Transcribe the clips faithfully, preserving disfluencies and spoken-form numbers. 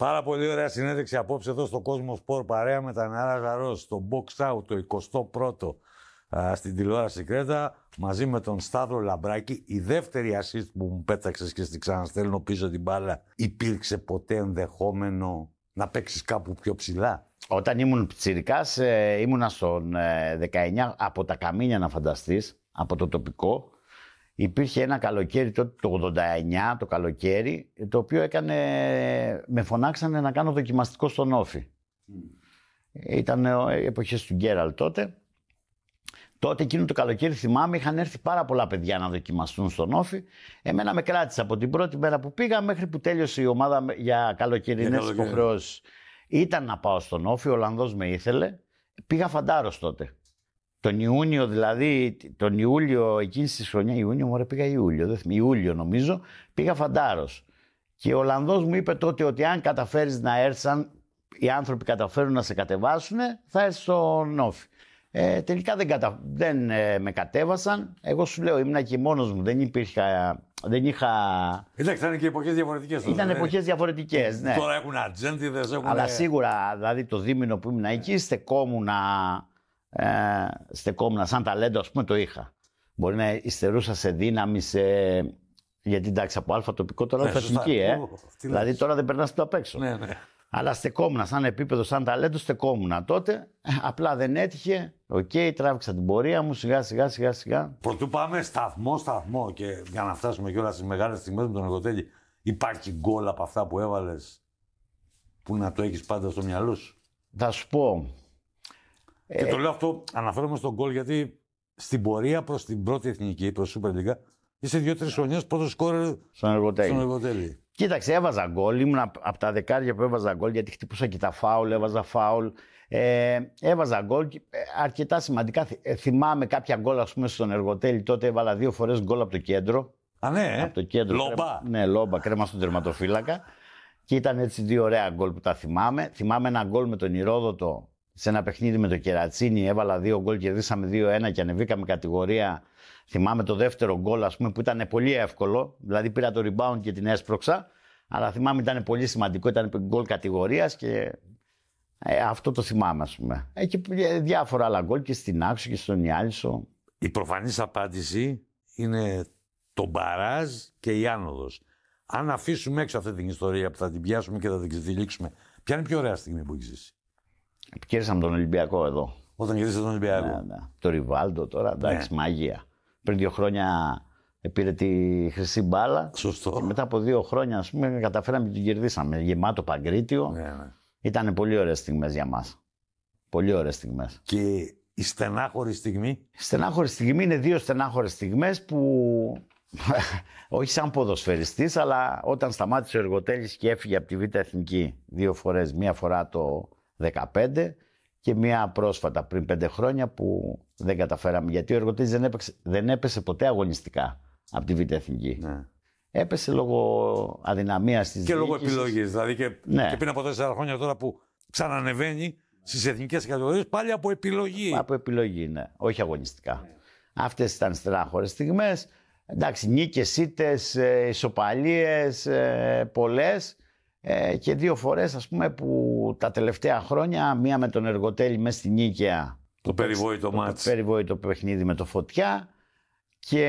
Πάρα πολύ ωραία συνέντευξη απόψε εδώ στο Κόσμο Σπορ, παρέα με τα νεαρά Ζαρός, στο Box Out, το εικοστό πρώτο α, στην τηλεόραση Κρέτα, μαζί με τον Σταύρο Λαμπράκη. Η δεύτερη assist που μου πέταξες και στην ξαναστέλνω πίσω την μπάλα, υπήρξε ποτέ ενδεχόμενο να παίξεις κάπου πιο ψηλά? Όταν ήμουν πιτσιρικάς, ε, ήμουνα στον ε, δεκαεννιά, από τα Καμίνια να φανταστείς, από το τοπικό. Υπήρχε ένα καλοκαίρι τότε, το ογδόντα εννιά, το καλοκαίρι, το οποίο έκανε, με φωνάξανε να κάνω δοκιμαστικό στον Όφη. Mm. Ήταν εποχές του Γκέραλ τότε. Τότε εκείνο το καλοκαίρι θυμάμαι είχαν έρθει πάρα πολλά παιδιά να δοκιμαστούν στον Όφη. Εμένα με κράτησε από την πρώτη μέρα που πήγα μέχρι που τέλειωσε η ομάδα για καλοκαιρινές υποχρεώσεις. Ήταν να πάω στον Όφη, ο Ολλανδός με ήθελε. Πήγα φαντάρος τότε. Τον Ιούνιο δηλαδή, τον Ιούλιο εκείνης της χρονιάς, Ιούνιο, μωρέ πήγα Ιούλιο, δεν θυμάμαι, Ιούλιο νομίζω, πήγα φαντάρος. Και ο Ολλανδός μου είπε τότε ότι αν καταφέρεις να έρθεις, αν οι άνθρωποι καταφέρουν να σε κατεβάσουν, θα έρθεις στον Όφη. Ε, τελικά δεν, κατα... δεν ε, με κατέβασαν. Εγώ σου λέω, ήμουνα και μόνος μου, δεν υπήρχα... Δεν είχα... Εντάξει, ήταν και εποχές διαφορετικές. Ήταν ε... εποχές διαφορετικές, ναι. Τώρα έχουν ατζέντιδες, έχουν... Αλλά σίγουρα, δηλαδή το δίμηνο που ήμουν εκεί, στεκόμουν, ε, στεκόμουν σαν ταλέντο, ας πούμε, το είχα. Μπορεί να υστερούσα σε δύναμη, σε... γιατί εντάξει, από αλφα τοπικό τώρα είναι εθνική, ε. Δηλαδή τώρα δεν περνάς το απ' έξω. Ναι, ναι. Αλλά στεκόμουν σαν επίπεδο, σαν ταλέντο, στεκόμουν τότε. Απλά δεν έτυχε. Οκ, okay, τράβηξα την πορεία μου σιγά σιγά σιγά σιγά. Πρωτού πάμε σταθμό σταθμό και για να φτάσουμε κιόλας στις μεγάλες στιγμές με τον Εργοτέλη, υπάρχει γκολ από αυτά που έβαλες που να το έχεις πάντα στο μυαλό σου? Θα σου πω. Και ε... το λέω αυτό, αναφέρομαι στον γκολ γιατί στην πορεία προς την πρώτη εθνική, προς Super League, είσαι δύο-τρεις χρονιές πρώτο σκόρερ στον Εργοτέλη. Κοίταξε, έβαζα γκολ. Ήμουν από τα δεκάρια που έβαζα γκολ γιατί χτυπούσα και τα φάουλ, έβαζα φάουλ. Ε, έβαζα γκολ αρκετά σημαντικά. Ε, θυμάμαι κάποια γκολ, ας πούμε, στον Εργοτέλη. Τότε έβαλα δύο φορές γκολ από το κέντρο. Α, ναι, από το κέντρο. Λόμπα. Κρέμα, ναι, λόμπα, κρέμα στον τερματοφύλακα. Και ήταν έτσι δύο ωραία γκολ που τα θυμάμαι. Θυμάμαι ένα γκολ με τον Ηρόδοτο σε ένα παιχνίδι με το Κερατσίνι. Έβαλα δύο γκολ, κερδίσαμε δύο ένα και ανεβήκαμε κατηγορία. Θυμάμαι το δεύτερο γκολ, ας πούμε, που ήταν πολύ εύκολο. Δηλαδή πήρα το rebound και την έσπρωξα. Αλλά θυμάμαι ήταν πολύ σημαντικό, ήταν γκολ κατηγορίας και ε, αυτό το θυμάμαι, ας πούμε. Έχει διάφορα άλλα γκολ και στην Άξο και στον Ιάλισσο. Η προφανής απάντηση είναι το μπαράζ και η άνοδος. Αν αφήσουμε έξω αυτή την ιστορία που θα την πιάσουμε και θα την ξετυλίξουμε, ποια είναι η πιο ωραία στιγμή που έχεις ζήσει? Κέρδισαμε τον Ολυμπιακό εδώ. Όταν κερδίσατε τον Ολυμπιακό. Ναι, ναι. Το Ριβάλντο τώρα, εντάξει, ναι. Μαγεία. Πριν δύο χρόνια πήρε τη χρυσή μπάλα. Σωστό. Και μετά από δύο χρόνια, ας πούμε, καταφέραμε και την κερδίσαμε. Γεμάτο Παγκρίτιο. Ναι, ναι. Ήταν πολύ ωραίες στιγμές για μας. Πολύ ωραίες στιγμές. Και η στενάχωρη στιγμή? Η στενάχωρη στιγμή είναι δύο στενάχωρες στιγμές που. Όχι σαν ποδοσφαιριστής, αλλά όταν σταμάτησε ο Εργοτέλης και έφυγε από τη Β' Εθνική δύο φορές. Μία φορά το δεκαπέντε και μία πρόσφατα πριν πέντε χρόνια που δεν καταφέραμε. Γιατί ο Εργοτέλης δεν, έπαιξε, δεν έπεσε ποτέ αγωνιστικά από τη Β' Εθνική. Ναι. Έπεσε λόγω αδυναμίας της και διοίκησης. λόγω επιλογής. Δηλαδή και, ναι. και πριν από τέσσερα χρόνια τώρα που ξανανεβαίνει στις εθνικές κατηγορίες πάλι από επιλογή. Από επιλογή, ναι. Όχι αγωνιστικά. Ναι. Αυτές ήταν στενάχωρες στιγμές. Εντάξει, νίκες, ήττες, ε, ισοπαλίες, ε, πολλές. Ε, και δύο φορές, ας πούμε, που τα τελευταία χρόνια, μία με τον Εργοτέλη μέσα στη Νίκαια. Το περιβόητο μάτς. Το περιβόητο παιχνίδι με το Φωτιά. Και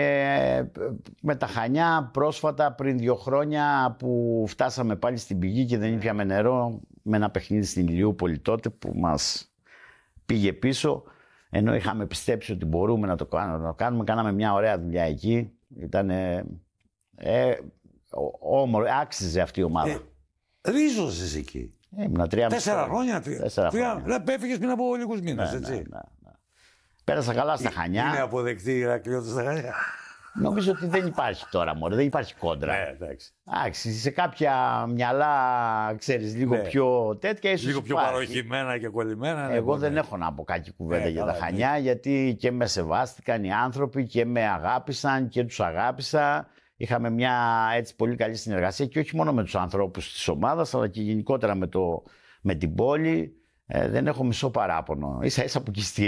με τα Χανιά πρόσφατα πριν δύο χρόνια που φτάσαμε πάλι στην πηγή και δεν ήπιαμε νερό με ένα παιχνίδι στην Ηλιούπολη τότε που μας πήγε πίσω. Ενώ είχαμε πιστέψει ότι μπορούμε να το κάνουμε, να το κάνουμε. Κάναμε μια ωραία δουλειά εκεί. Ήταν ε, ε, όμορφο, άξιζε αυτή η ομάδα. Ε, ρίζωσες εκεί. Ε, ήμουν τρία Τέσσερα χρόνια. Τρία, τέσσερα χρόνια. Δηλαδή έφυγες πριν από λίγους μήνες, ναι, έτσι. Ναι, ναι, ναι. Πέρασα καλά στα Χανιά. Είναι αποδεκτή η Ηρακλειώτης στα Χανιά? Νομίζω ότι δεν υπάρχει τώρα, μωρέ, δεν υπάρχει κόντρα. Ναι, εντάξει. Άξι, σε κάποια μυαλά, ξέρεις, λίγο ναι. πιο τέτοια, ίσως λίγο πιο υπάρχει. παροχημένα και κολλημένα. Εγώ δεν έχω να πω κακή κουβέντα ε, για τα Χανιά, ναι. γιατί και με σεβάστηκαν οι άνθρωποι και με αγάπησαν και τους αγάπησα. Είχαμε μια έτσι πολύ καλή συνεργασία και όχι μόνο με τους ανθρώπους της ομάδας, αλλά και γενικότερα με, το, με την πόλη. Ε, δεν έχω μισό παράπονο. Ίσα ίσα που